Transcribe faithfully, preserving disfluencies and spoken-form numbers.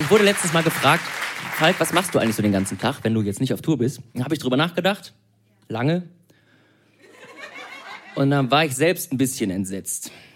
Ich wurde letztes Mal gefragt, Falk, was machst du eigentlich so den ganzen Tag, wenn du jetzt nicht auf Tour bist? Dann habe ich drüber nachgedacht, lange. Und dann war ich selbst ein bisschen entsetzt.